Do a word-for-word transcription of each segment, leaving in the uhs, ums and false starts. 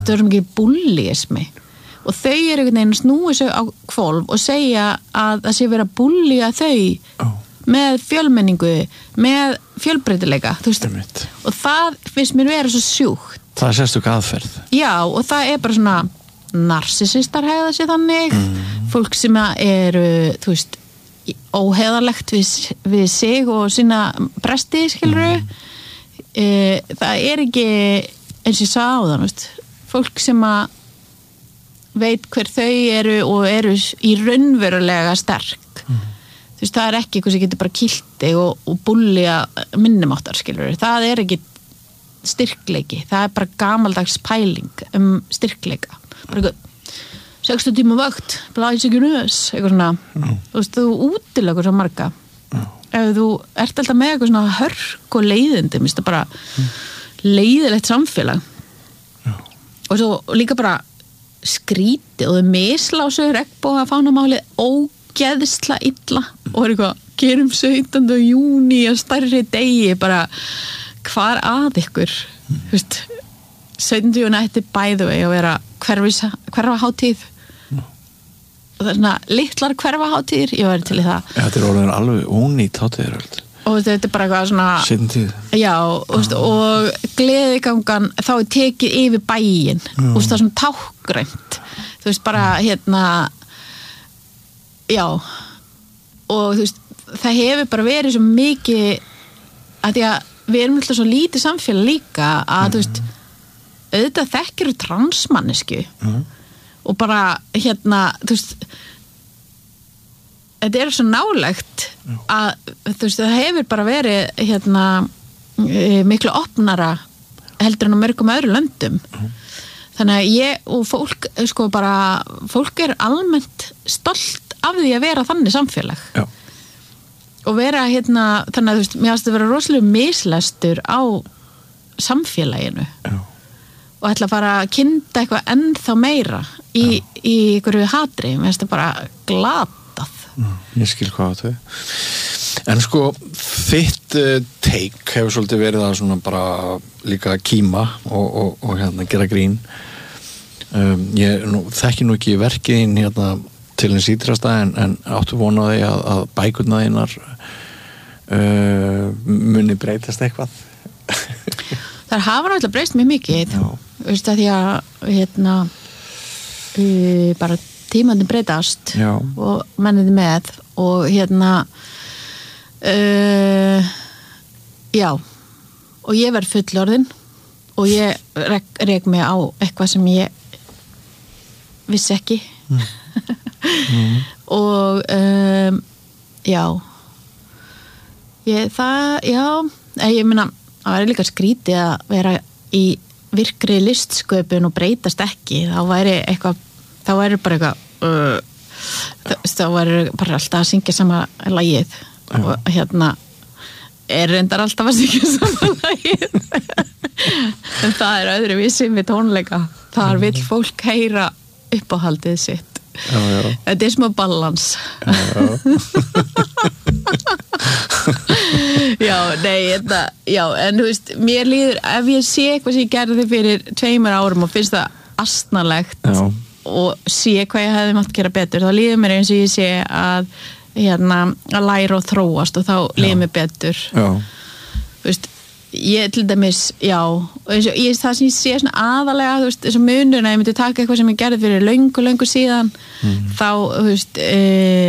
það er mikið bullyismi og þau eru einhvern veginn snúið sig á hvolf og segja að það sé vera að bullya þau oh. með fjölmenningu, með fjölbreytileika, þú veist, og það finnst mér vera svo sjúkt. Það er sérstök aðferð. Já, og það er bara svona narsisistar hegða sig þannig, mm. fólk sem eru, þú veist, óheðalegt við, við sig og sína presti, skilurðu. Mm. E, það er ekki, eins og ég sagði á það, veist, fólk sem að veit hver þau eru og eru í raunverulega sterk. Mm. Þú veist, það er ekki eitthvað sem getur bara kýlt þig og, og bullja minnumáttar, skilurðu. Það er ekki styrkleiki, það er bara gamaldags pæling um styrkleika. Bara eitthvað, sextán tíma vakt, blæs ekki nös, eitthvað svona. Mm. Þú veist, þú útilegur svo marga. Mm. Ef þú ert alltaf með eitthvað svona hörk og leiðindi, minnst það bara mm. leiðilegt samfélag. Mm. Og svo líka bara skrítið og þau mislásu regnboga fánamálið ógeðsla illa og er eitthvað, gerum sautjánda júní á stærri degi, bara hvar að ykkur, mm. þú veist, sautjánda júní ætti by the way að vera hverfahátíð mm. og það er svona litlar hverfahátíðir, ég væri til í það. Ja, þetta er orðin alveg ónýtt hátíðir alltaf. Og þetta er bara eitthvað svona Seintíð. Já, og, og gleðigangan þá er tekið yfir bæinn mm. og það er svona tákgrænt þú veist bara hérna já og þú veist það hefur bara verið svo mikið að því að við erum alltaf svo lítið samfélag líka að mm. þú veist auðvitað þekkir transmannesku mm. og bara hérna þú veist þetta er svo nálegt að þú veist það hefur bara verið hérna miklu opnara heldur en á mörgum öðru löndum mm. þannig að ég og fólk sko bara, fólk er almennt stolt af því að vera þannig samfélag Já. og vera hérna, þannig að þú veist mér ástu að vera rosalega mislestur á samfélaginu Já. og ætla að fara að kynda eitthvað ennþá meira í, í einhverju hatri, mér ástu bara glatað mm, ég skil hvað þau en sko þitt uh, take hefur svolítið verið að svona bara líka kíma og, og, og hérna gera grín um, ég nú, þekki nú ekki verkiðin hérna til hins ítrasta en, en áttu vonaði að, að bækurnar þínar uh, muni breytast eitthvað Það hafa náttúrulega breyst mjög mikið veist að því að hérna uh, bara tímandi breytast Já. og menniði með og hérna uh, já og ég verð fullorðin og ég rek, rek mig á eitthvað sem ég vissi ekki mm. mm. og um, já ég, það, já ég meina, það væri líka skrítið að vera í virkri listsköpun og breytast ekki, þá væri eitthvað þá væri bara eitthvað uh, þá væri bara alltaf að syngja sama lagið Já. og hérna er reyndar alltaf að syngja sama lagið en það er öðruvísi við tónleika þar vill fólk heyra uppáhaldið sitt já, já. þetta er smá balans já, já. já, nei þetta, já, en þú veist mér líður, ef ég sé eitthvað sem ég gerði fyrir tveimur árum og finnst það astnalegt já. og sé hvað ég hefði mátt gera betur, þá líður mér eins og ég sé að hérna, að læra og þróast og þá líður mér betur já. þú veist, ég til dæmis já, eins og ég, það sem ég sé svona aðalega, þú veist, þessum munurinn að ég myndi taka eitthvað sem ég gerði fyrir löngu, löngu síðan mm. þá, þú veist e,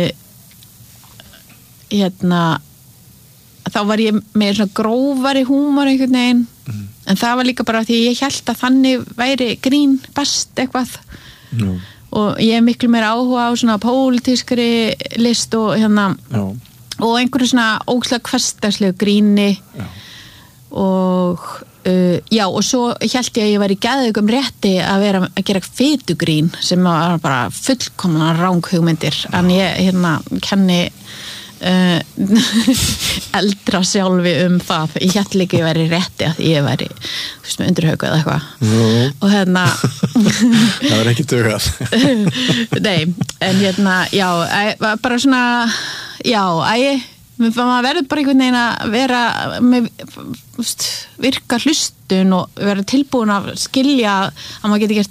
hérna þá var ég með svona grófari húmor einhvern veginn mm. en það var líka bara því ég hélt að þannig væri grín best eitthvað no. og ég er miklu meira áhuga á svona pólitískri list og hérna no. og einhverju svona ógeðslega hversdagslegu gríni Já. og uh, já og svo hélt ég að ég væri geðveikum rétti að vera að gera fitugrín sem var bara fullkomna ranghugmyndir en ég hérna kenni uh, eldra sjálfi um það ég hélt líka ég væri rétti að ég væri þú veist með undirhauku eða eitthvað no. og hérna það var ekki dugað nei, en hérna já, bara svona já, æ, maður verður bara einhvern veginn að vera með veist, virka hlustun og vera tilbúin að skilja að maður geti gert